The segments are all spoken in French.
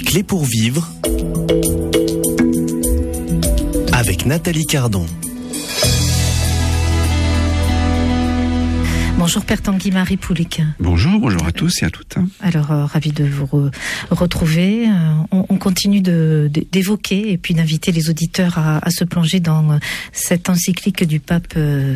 clés pour vivre avec Nathalie Cardon. Bonjour Père Tanguy-Marie Poulic. Bonjour à tous et à toutes. Alors, ravi de vous retrouver. On continue d'évoquer et puis d'inviter les auditeurs à se plonger dans cette encyclique du pape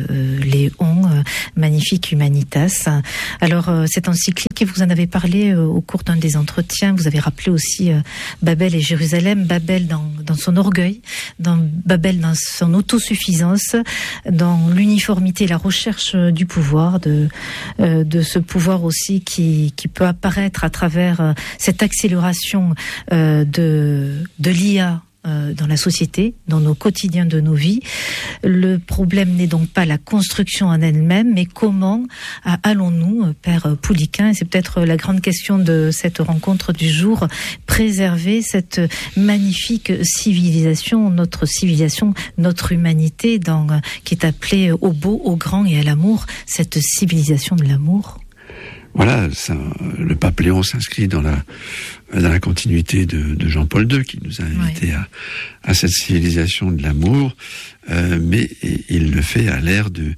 Léon, Magnifique Humanitas. Alors, cette encyclique, vous en avez parlé au cours d'un des entretiens, vous avez rappelé aussi Babel et Jérusalem, Babel dans son orgueil, Babel dans son autosuffisance, dans l'uniformité et la recherche du pouvoir, de ce pouvoir aussi qui peut apparaître à travers cette accélération de l'IA dans la société, dans nos quotidiens de nos vies. Le problème n'est donc pas la construction en elle-même, mais comment allons-nous, Père Pouliquin, et c'est peut-être la grande question de cette rencontre du jour, préserver cette magnifique civilisation, notre humanité, qui est appelée au beau, au grand et à l'amour, cette civilisation de l'amour. Voilà, le pape Léon s'inscrit dans la continuité de Jean-Paul II, qui nous a invités à cette civilisation de l'amour, mais il le fait à l'ère du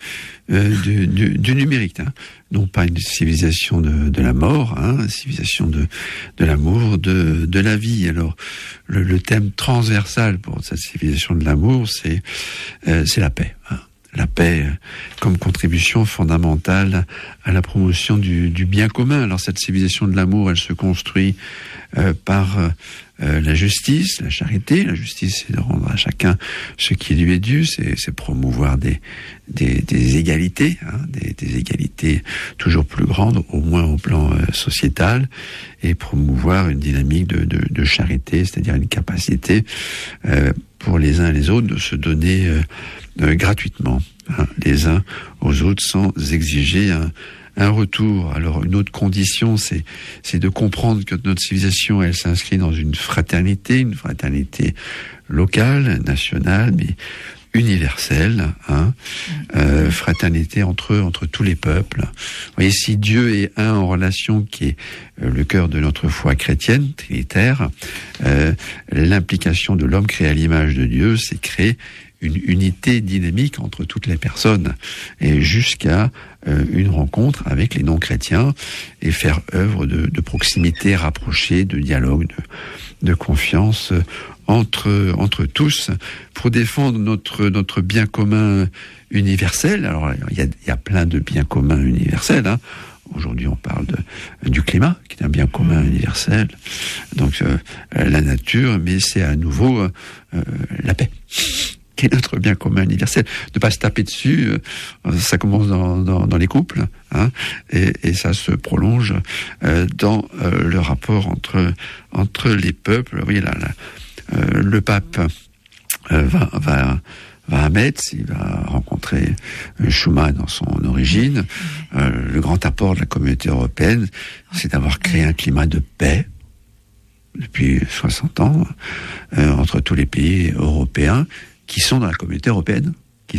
numérique, non pas une civilisation de la mort, une civilisation de l'amour, de la vie. Alors, le thème transversal pour cette civilisation de l'amour, c'est la paix. La paix comme contribution fondamentale à la promotion du bien commun. Alors cette civilisation de l'amour, elle se construit par la justice, la charité. La justice, c'est de rendre à chacun ce qui lui est dû, c'est promouvoir des égalités, des égalités toujours plus grandes, au moins au plan sociétal, et promouvoir une dynamique de charité, c'est-à-dire une capacité pour les uns et les autres de se donner gratuitement, les uns aux autres, sans exiger un retour. Alors une autre condition, c'est de comprendre que notre civilisation, elle s'inscrit dans une fraternité locale, nationale, mais universelle, fraternité entre tous les peuples. Vous voyez, si Dieu est un en relation, qui est le cœur de notre foi chrétienne, trinitaire, l'implication de l'homme créé à l'image de Dieu, c'est créer une unité dynamique entre toutes les personnes, et jusqu'à une rencontre avec les non-chrétiens, et faire œuvre de proximité rapprochée, de dialogue, de confiance entre tous, pour défendre notre bien commun universel. Alors il y a plein de biens communs universels, Aujourd'hui, on parle du climat, qui est un bien commun universel. Donc la nature, mais c'est à nouveau la paix, qui est notre bien commun universel. De pas se taper dessus, ça commence dans les couples, et ça se prolonge dans le rapport entre les peuples. Vous voyez, le pape va à Metz, il va rencontrer Schuman dans son origine. Le grand apport de la communauté européenne, c'est d'avoir créé un climat de paix depuis 60 ans entre tous les pays européens qui sont dans la communauté européenne.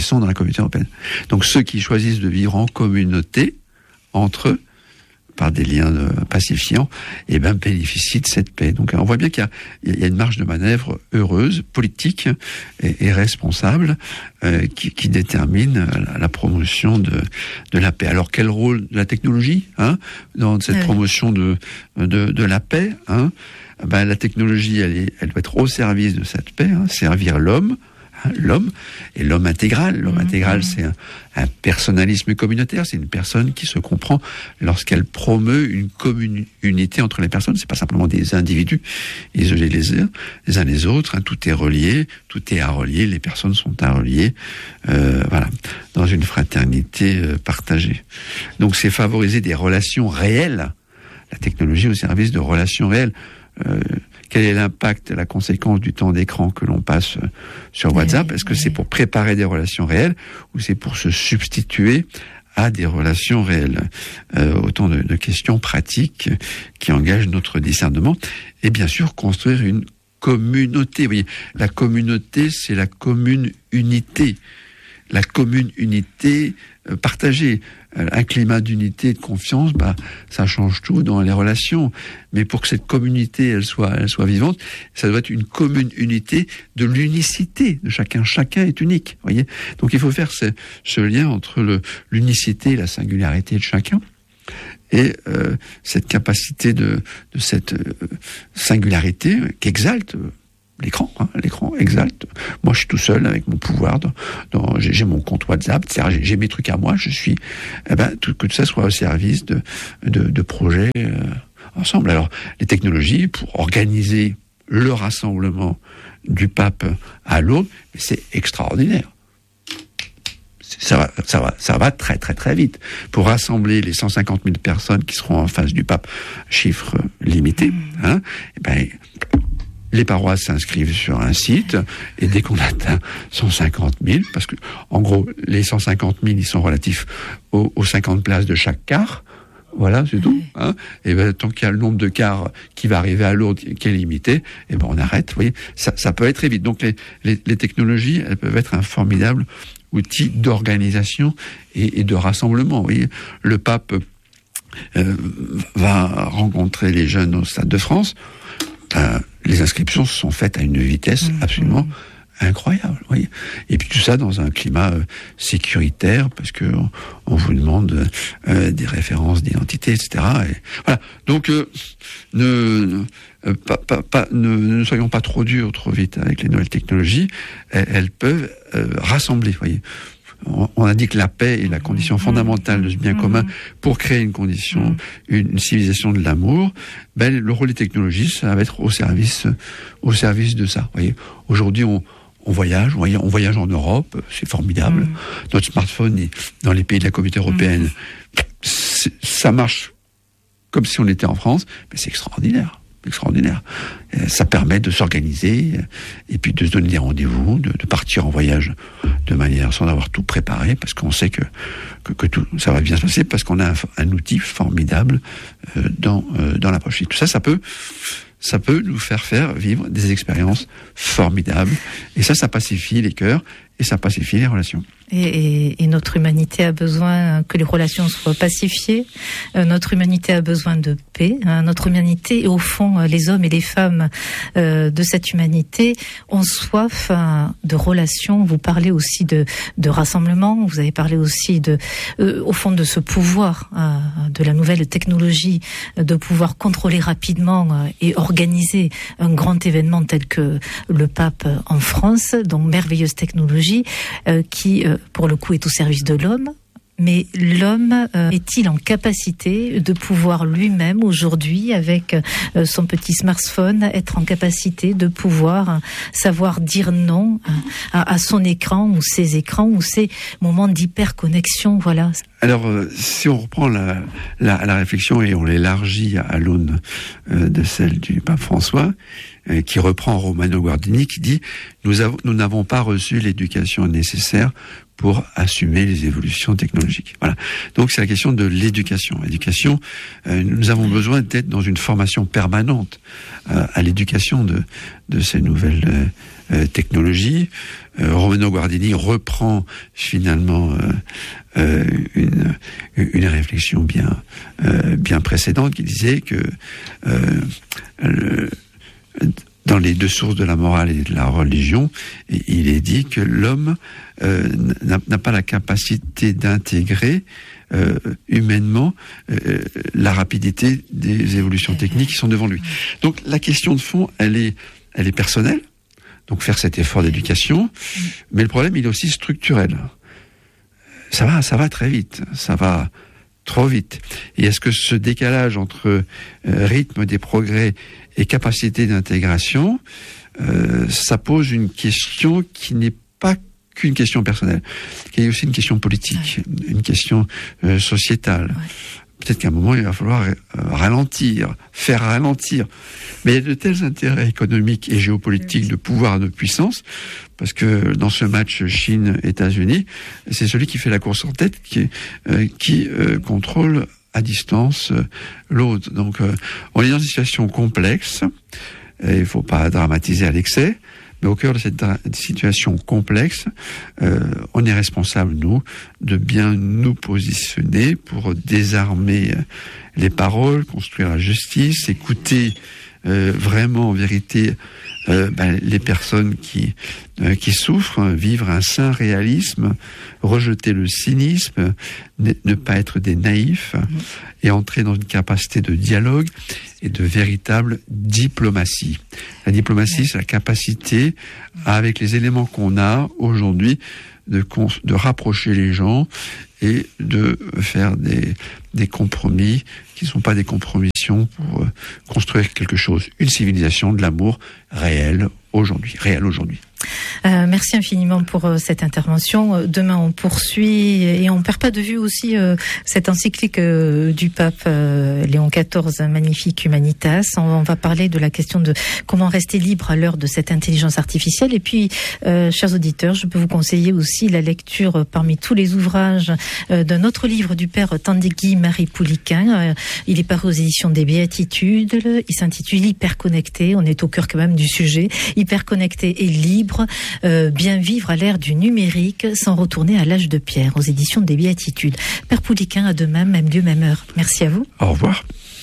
Donc ceux qui choisissent de vivre en communauté, entre eux, par des liens pacifiants, bénéficient de cette paix. Donc on voit bien qu'il y a une marge de manœuvre heureuse, politique et responsable, qui détermine la promotion de la paix. Alors quel rôle de la technologie dans cette promotion de la paix la technologie, elle doit être au service de cette paix, servir l'homme, et l'homme intégral. L'homme intégral, c'est un personnalisme communautaire, c'est une personne qui se comprend lorsqu'elle promeut une commune unité entre les personnes. C'est pas simplement des individus isolés les uns les autres. Tout est relié, tout est à relier, les personnes sont à relier, dans une fraternité partagée. Donc c'est favoriser des relations réelles, la technologie au service de relations réelles. Quel est l'impact, la conséquence du temps d'écran que l'on passe sur WhatsApp ? Est-ce que c'est pour préparer des relations réelles, ou c'est pour se substituer à des relations réelles ? Autant de questions pratiques qui engagent notre discernement. Et bien sûr, construire une communauté. Vous voyez, la communauté, c'est la commune unité. la commune unité partagée. Un climat d'unité et de confiance, ça change tout dans les relations. Mais pour que cette communauté, elle soit vivante, ça doit être une commune unité de l'unicité de chacun. Chacun est unique, voyez. Donc il faut faire ce lien entre l'unicité et la singularité de chacun. Et cette capacité de cette singularité qu'exalte l'écran exalte. Moi, je suis tout seul avec mon pouvoir. J'ai mon compte WhatsApp, c'est-à-dire j'ai mes trucs à moi. Je suis, que tout ça soit au service de projets ensemble. Alors, les technologies pour organiser le rassemblement du pape à Lourdes, c'est extraordinaire. Ça va très très très vite. Pour rassembler les 150 000 personnes qui seront en face du pape, chiffre limité, les paroisses s'inscrivent sur un site, et dès qu'on atteint 150 000, parce que, en gros, les 150 000, ils sont relatifs aux 50 places de chaque quart. Voilà, c'est tout. Et tant qu'il y a le nombre de quarts qui va arriver à Lourdes qui est limité, on arrête. Vous voyez, ça peut être très vite. Donc les technologies, elles peuvent être un formidable outil d'organisation et de rassemblement. Vous voyez, le pape va rencontrer les jeunes au Stade de France. Les inscriptions sont faites à une vitesse absolument incroyable. Voyez. Et puis tout ça dans un climat sécuritaire, parce que on vous demande des références d'identité, etc. Et voilà. Donc ne soyons pas trop durs trop vite avec les nouvelles technologies. Elles peuvent rassembler. Voyez. On a dit que la paix est la condition fondamentale de ce bien commun pour créer une condition, une civilisation de l'amour. Le rôle des technologies, ça va être au service de ça. Voyez. Aujourd'hui, on voyage en Europe, c'est formidable. Notre smartphone est dans les pays de la Communauté européenne. Ça marche comme si on était en France, mais c'est extraordinaire. Ça permet de s'organiser et puis de se donner des rendez-vous, de partir en voyage de manière sans avoir tout préparé, parce qu'on sait que tout ça va bien se passer, parce qu'on a un outil formidable dans l'approche. Et tout ça, ça peut nous faire vivre des expériences formidables. Et ça pacifie les cœurs et ça pacifie les relations. Et notre humanité a besoin que les relations soient pacifiées. Notre humanité a besoin de paix. Notre humanité, et au fond, les hommes et les femmes de cette humanité ont soif de relations. Vous parlez aussi de rassemblement. Vous avez parlé aussi au fond, de ce pouvoir de la nouvelle technologie, de pouvoir contrôler rapidement et organiser un grand événement tel que le pape en France. Donc, merveilleuse technologie qui pour le coup est au service de l'homme. Mais l'homme est-il en capacité de pouvoir lui-même aujourd'hui, avec son petit smartphone, être en capacité de pouvoir savoir dire non à son écran ou ses écrans ou ses moments d'hyperconnexion, voilà. Alors, si on reprend la réflexion et on l'élargit à l'aune de celle du pape François, qui reprend Romano Guardini, qui dit « Nous n'avons pas reçu l'éducation nécessaire pour assumer les évolutions technologiques. » Voilà. Donc c'est la question de l'éducation. L'éducation, nous avons besoin d'être dans une formation permanente à l'éducation de ces nouvelles technologies. Romano Guardini reprend finalement une réflexion bien précédente qui disait que dans les deux sources de la morale et de la religion, il est dit que l'homme n'a pas la capacité d'intégrer humainement la rapidité des évolutions techniques qui sont devant lui. Donc la question de fond, elle est personnelle, donc faire cet effort d'éducation, mais le problème, il est aussi structurel. Ça va très vite, ça va trop vite. Et est-ce que ce décalage entre rythme des progrès et capacité d'intégration, ça pose une question qui n'est pas qu'une question personnelle, qui est aussi une question politique, une question sociétale. Ouais. Peut-être qu'à un moment, il va falloir faire ralentir. Mais il y a de tels intérêts économiques et géopolitiques de pouvoir, de puissance, parce que dans ce match Chine-États-Unis, c'est celui qui fait la course en tête qui contrôle à distance l'autre. Donc on est dans une situation complexe, et il ne faut pas dramatiser à l'excès, Mais au cœur de cette situation complexe, on est responsable, nous, de bien nous positionner pour désarmer les paroles, construire la justice, écouter vraiment, en vérité, les personnes qui souffrent, vivre un sain réalisme, rejeter le cynisme, ne pas être des naïfs, et entrer dans une capacité de dialogue et de véritable diplomatie. La diplomatie, c'est la capacité, avec les éléments qu'on a aujourd'hui, de rapprocher les gens et de faire des compromis qui ne sont pas des compromissions pour construire quelque chose, une civilisation de l'amour réel aujourd'hui. Merci infiniment pour cette intervention. Demain, on poursuit et on perd pas de vue aussi cette encyclique du pape Léon XIV, Magnifique Humanitas. On va parler de la question de comment rester libre à l'heure de cette intelligence artificielle. Et puis, chers auditeurs, je peux vous conseiller aussi la lecture parmi tous les ouvrages d'un autre livre du père Tanguy Marie Pouliquen. Il est paru aux éditions des Béatitudes. Il s'intitule Hyperconnecté. On est au cœur quand même du sujet. Hyperconnecté et libre. Bien vivre à l'ère du numérique sans retourner à l'âge de pierre, aux éditions des Béatitudes. Père Pouliquen, à demain, même lieu, même heure. Merci à vous. Au revoir.